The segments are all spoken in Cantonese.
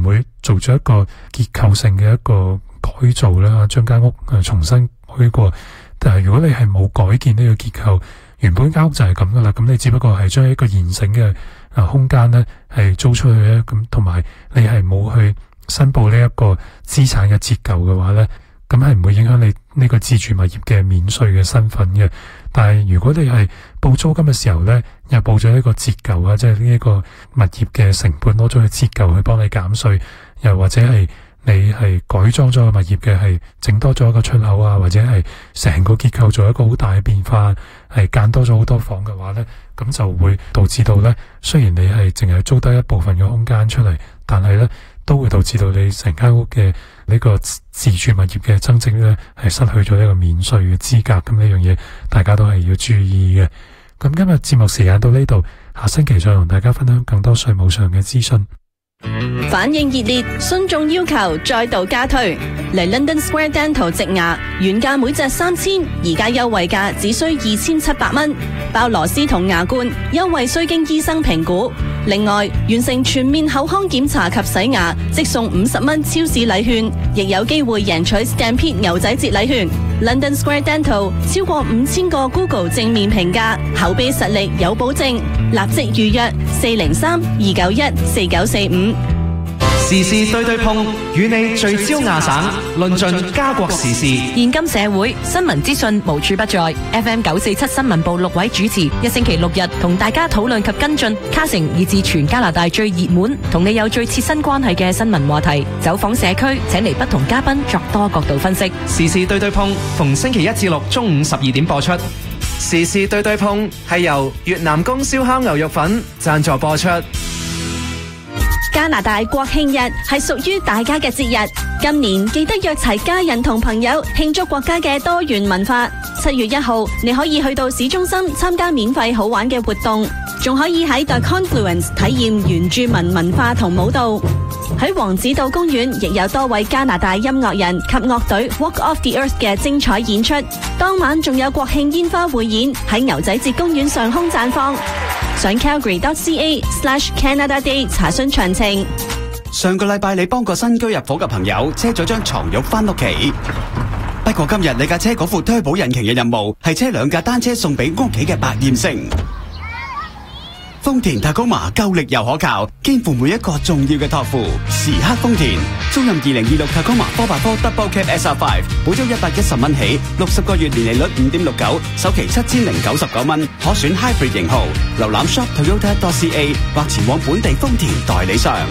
唔會做咗一個結構性嘅一個改造啦，將間屋重新改過。但係如果你係冇改建呢個結構，原本間屋就係咁噶啦，咁你只不過係將一個現成嘅空間咧係租出去咧，咁同埋你係冇去申報呢一個資產嘅折舊嘅話咧，咁係唔會影響你呢個自住物業嘅免稅嘅身份嘅。但係如果你係報租金嘅時候咧，又報咗一個折舊啊，即係呢一個物業嘅成本攞咗去折舊去幫你減稅，又或者係你係改裝咗個物業嘅，係整多咗一個出口啊，或者係成個結構做一個好大嘅變化，係間多咗好多房嘅話咧，咁就會導致到咧，雖然你係淨係租得一部分嘅空間出嚟，但係咧都會導致到你成間屋嘅呢個自住物業嘅增值咧係失去咗呢個免稅嘅資格。咁呢樣嘢大家都係要注意嘅。咁今日節目時間到呢度，下星期再同大家分享更多稅務上嘅資訊。 反應熱烈，信眾要求再度加推嚟 London Square Dental 植牙，原價每隻3000，而家優惠價只需2700蚊，包螺絲同牙冠，優惠需經醫生評估。另外，完成全面口腔檢查及洗牙，即送50蚊超市禮券，亦有機會贏取 Stampede 牛仔節禮券。London Square Dental 超過5000個 Google 正面評價，口碑實力有保證，立即預約403-291-4945。 時事對對碰，與你聚焦亞省，論盡家國時事。 現今社會新聞資訊無處不在。FM 947新聞部6位主持，一星期6日同大家討論及跟進卡城以至全加拿大最熱門同你有最切身關係嘅新聞話題。走訪社區，請嚟不同嘉賓作多角度分析。 時事對對碰，逢星期1至6中午12點播出。時事對對碰係由越南宮燒烤牛肉粉贊助播出。 加拿大國慶日係屬於大家嘅節日，今年記得約齊家人同朋友慶祝國家嘅多元文化。7月1號，你可以去到市中心參加免費好玩嘅活動，仲可以喺 The Confluence 體驗原住民文化同舞蹈。喺王子道公園亦有多位加拿大音樂人及樂隊 Walk Off the Earth 嘅精彩演出。當晚仲有國慶煙花匯演喺牛仔節公園上空綻放。上 Calgary.ca/Canada Day 查詢詳情。 上個禮拜你幫個新居入伙嘅朋友車咗張床褥返屋企，不過今日你架車嗰副推保引擎嘅任務係車2架單車送俾屋企嘅百厭星。豐田Tacoma夠力又可靠，肩負每一個重要嘅託付。時刻豐田，租賃2026 Tacoma 4x4 Double Cab SR5，每租110蚊起，60個月年利率5.69%，首期7099蚊，可選 Hybrid 型號。瀏覽 shop.toyota.ca 或前往本地豐田代理商。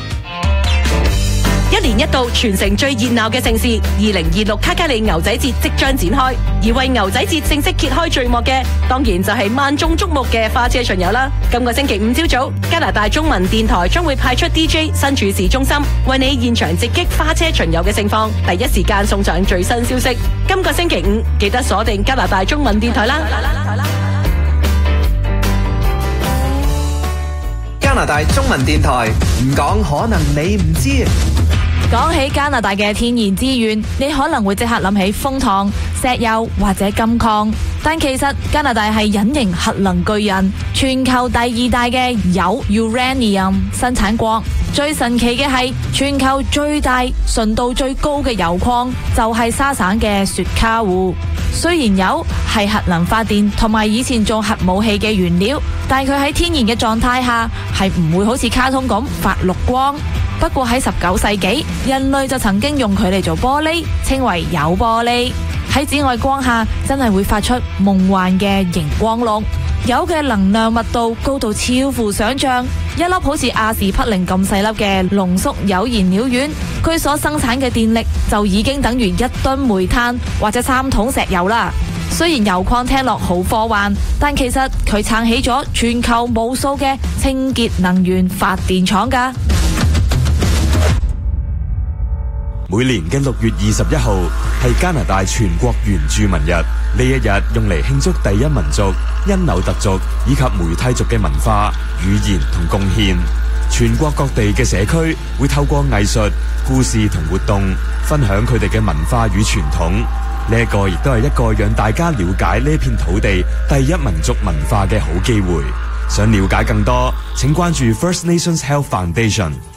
一年一度全城最熱鬧嘅盛事2026卡加里牛仔節即將展開，而為牛仔節正式揭開序幕嘅，當然就係萬眾矚目嘅花車巡遊啦。今個星期5朝早，加拿大中文電台將會派出 DJ 身處市中心，為你現場直擊花車巡遊嘅盛況，第一時間送上最新消息。今個星期5記得鎖定加拿大中文電台啦。 加拿大中文電台，唔講可能你唔知。 講起加拿大嘅天然資源，你可能會即刻諗起楓糖、石油或者金礦，但其實加拿大係隱形核能巨人，全球第2大嘅鈾 uranium 生產國。最神奇嘅係，全球最大、純度最高嘅鈾礦就係沙省嘅雪卡湖。雖然鈾係核能發電同埋以前做核武器嘅原料，但佢喺天然嘅狀態下係唔會好似卡通咁發綠光。不過喺19世紀，人類就曾經用佢嚟做玻璃，稱為鈾玻璃。喺紫外光下，真係會發出夢幻嘅熒光綠。鈾嘅能量密度高到超乎想象，一粒好似亞士匹靈咁細粒嘅濃縮鈾燃料丸，佢所生產嘅電力就已經等於1噸煤炭或者3桶石油啦。雖然鈾礦聽落好科幻，但其實佢撐起咗全球無數嘅清潔能源發電廠㗎。 每年嘅6月21號係加拿大全國原住民日，呢一日用嚟慶祝第一民族因紐特族以及梅蒂族嘅文化、語言同貢獻。全國各地嘅社區會透過藝術、故事同活動，分享佢哋嘅文化與傳統。呢一個亦都係一個讓大家了解呢片土地第一民族文化嘅好機會。想了解更多，請關注 First Nations Health Foundation。